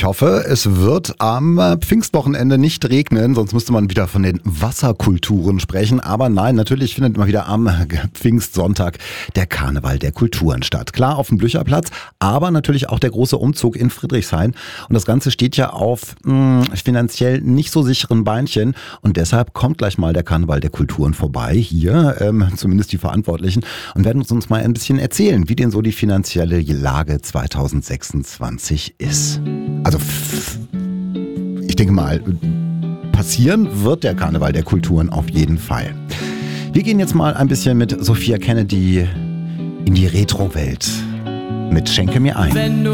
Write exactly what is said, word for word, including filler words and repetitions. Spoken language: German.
hoffe, es wird am Pfingstwochenende nicht regnen, sonst müsste man wieder von den Wasserkulturen sprechen. Aber nein, natürlich findet immer wieder am Pfingstsonntag der Karneval der Kulturen statt. Klar auf dem Blücherplatz, aber natürlich auch der große Umzug in Friedrichshain. Und das Ganze steht ja auf mh, finanziell nicht so sicheren Beinchen. Und deshalb kommt gleich mal der Karneval der Kulturen vorbei, hier, ähm, zumindest die Verantwortlichen, und werden uns mal ein bisschen erzählen, wie denn so die finanzielle Lage zweitausendsechsundzwanzig ist. Also ich denke mal, passieren wird der Karneval der Kulturen auf jeden Fall. Wir gehen jetzt mal ein bisschen mit Sophia Kennedy in die Retro-Welt. Mit Schenke mir ein. Wenn du